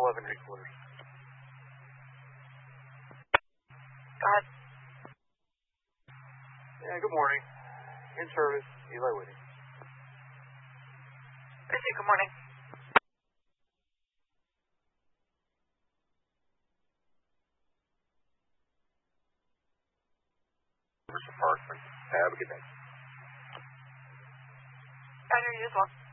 11 3/4. Go ahead. Yeah, good morning. In service, Eli Whitty. Busy, good morning. Department. Have a good day. I hear you as well.